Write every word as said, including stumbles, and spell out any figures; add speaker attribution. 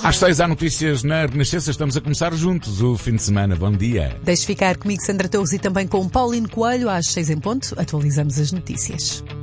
Speaker 1: Às seis há notícias na Renascença. Estamos a começar juntos o fim de semana. Bom dia.
Speaker 2: Deixe ficar comigo, Sandra Torres, e também com Paulinho Coelho. Às seis em ponto, atualizamos as notícias.